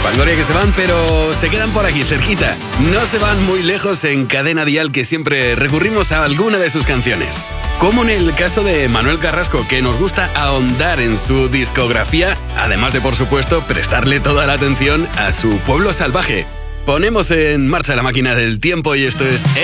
Fangoria que se van, pero se quedan por aquí, cerquita. No se van muy lejos en Cadena Dial, que siempre recurrimos a alguna de sus canciones. Como en el caso de Manuel Carrasco, que nos gusta ahondar en su discografía, además de, por supuesto, prestarle toda la atención a su pueblo salvaje. Ponemos en marcha la máquina del tiempo y esto es